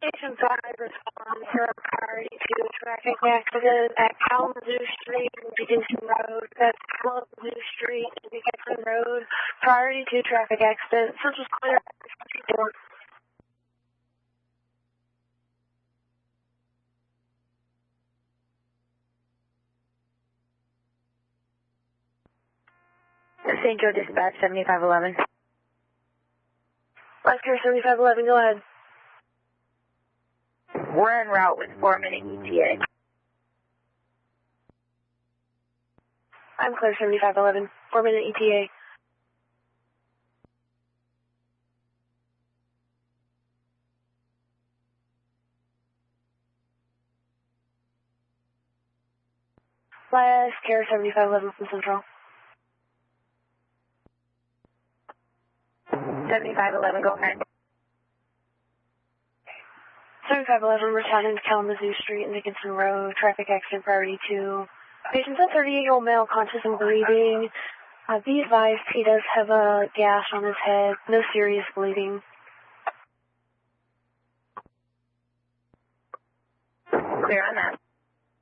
Station 5 responds for a priority to traffic accident at Kalamazoo Street and Dickinson Road. That's Kalamazoo Street and Dickinson Road. Priority to traffic accident. This is clear. St. Joe Dispatch 7511. Oscar 7511, go ahead. We're en route with 4-minute ETA. I'm clear 7511. 4-minute ETA. Last care 7511 from Central. 7511, go ahead. 7511, responding to Kalamazoo Street and Dickinson Road, traffic accident priority 2. Patient's a 38-year-old male, conscious and breathing. Be advised, he does have a gash on his head, no serious bleeding. Clear on that.